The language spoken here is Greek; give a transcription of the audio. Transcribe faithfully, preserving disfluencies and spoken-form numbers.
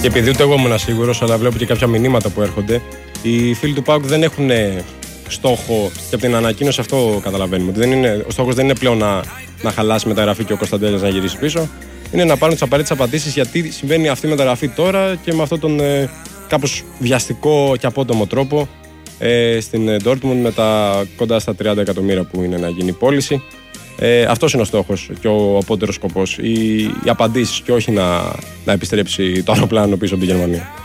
Και επειδή ούτε εγώ ήμουν σίγουρος, αλλά βλέπω και κάποια μηνύματα που έρχονται, οι φίλοι του ΠΑΟΚ δεν έχουν στόχο, και από την ανακοίνωση αυτό καταλαβαίνουμε. Ότι δεν είναι, ο στόχος δεν είναι πλέον να, να χαλάσει μεταγραφή και ο Κωνσταντέλιας να γυρίσει πίσω. Είναι να πάρουν τις απαραίτητες απαντήσεις γιατί συμβαίνει αυτή η μεταγραφή τώρα και με αυτόν τον ε, κάπως βιαστικό και απότομο τρόπο ε, στην Dortmund με τα κοντά στα τριάντα εκατομμύρια που είναι να γίνει η πώληση. Ε, αυτός είναι ο στόχος και ο απότερος σκοπός. Οι, οι απαντήσεις και όχι να, να επιστρέψει το αεροπλάνο πίσω από τη Γερμανία.